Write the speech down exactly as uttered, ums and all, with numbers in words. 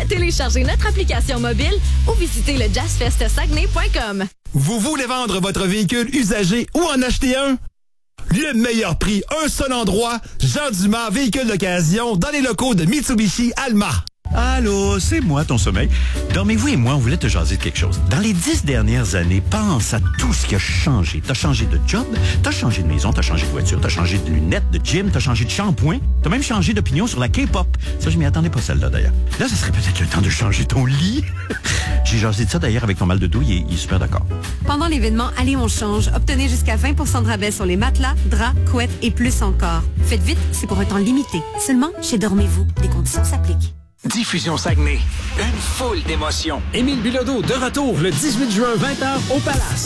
téléchargez notre application mobile ou visitez le jazz fest saguenay point com. Vous voulez vendre votre véhicule usagé ou en acheter un? Le meilleur prix, un seul endroit, Jean Dumas, véhicule d'occasion, dans les locaux de Mitsubishi Alma. Allô, c'est moi, ton sommeil. Dormez-vous et moi, on voulait te jaser de quelque chose. Dans les dix dernières années, pense à tout ce qui a changé. T'as changé de job, t'as changé de maison, t'as changé de voiture, t'as changé de lunettes, de gym, t'as changé de shampoing, t'as même changé d'opinion sur la K-pop. Ça, je m'y attendais pas, celle-là, d'ailleurs. Là, ça serait peut-être le temps de changer ton lit. J'ai jasé de ça, d'ailleurs, avec ton mal de dos, il est, il est super d'accord. Pendant l'événement Allez, on change, obtenez jusqu'à vingt pour cent de rabais sur les matelas, draps, couettes et plus encore. Faites vite, c'est pour un temps limité. Seulement chez Dormez-vous. Des conditions s'appliquent. Diffusion Saguenay, une foule d'émotions. Émile Bilodeau, de retour le dix-huit juin, vingt heures, au Palace.